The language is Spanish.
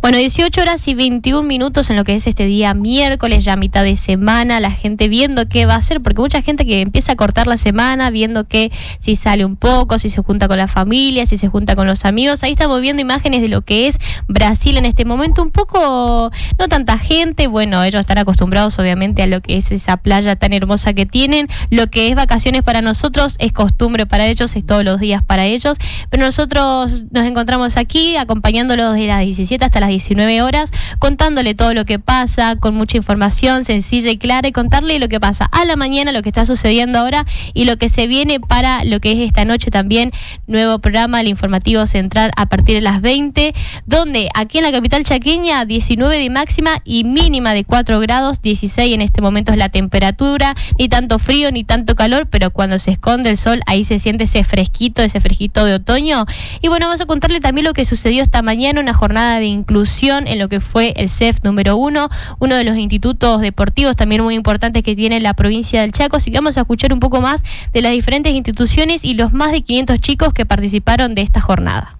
Bueno, 18 horas y 21 minutos en lo que es este día miércoles, ya mitad de semana, la gente viendo qué va a hacer, porque mucha gente que empieza a cortar la semana, viendo que si sale un poco, si se junta con la familia, si se junta con los amigos. Ahí estamos viendo imágenes de lo que es Brasil en este momento, un poco, no tanta gente, bueno, ellos están acostumbrados obviamente a lo que es esa playa tan hermosa que tienen, lo que es vacaciones para nosotros es costumbre para ellos, es todos los días para ellos, pero nosotros nos encontramos aquí acompañándolos desde las 17 hasta las 19 horas, contándole todo lo que pasa, con mucha información sencilla y clara, y contarle lo que pasa a la mañana, lo que está sucediendo ahora y lo que se viene para lo que es esta noche también. Nuevo programa, el informativo central a partir de las 20, donde aquí en la capital chaqueña 19 de máxima y mínima de 4 grados, 16 en este momento es la temperatura, ni tanto frío ni tanto calor, pero cuando se esconde el sol ahí se siente ese fresquito de otoño. Y bueno, vamos a contarle también lo que sucedió esta mañana, una jornada de inclusión en lo que fue el CEF número 1, uno de los institutos deportivos también muy importantes que tiene la provincia del Chaco. Así que vamos a escuchar un poco más de las diferentes instituciones y los más de 500 chicos que participaron de esta jornada.